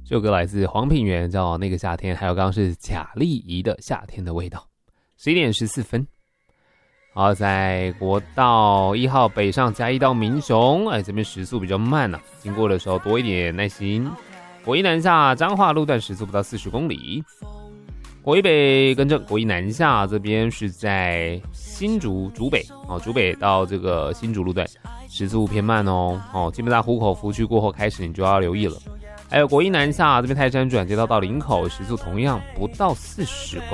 这首歌来自黄品源，叫《那个夏天》，还有刚刚是贾丽仪的《夏天的味道》。11点14分。好，在国道1号北上嘉义到民雄，这边时速比较慢经过的时候多一点耐心。国一南下彰化路段时速不到40公里。国一北更正，国一南下这边是在新竹北竹北到这个新竹路段时速偏慢基本上湖口福区过后开始你就要留意了。还有国一南下这边泰山转接到林口时速同样不到40公里。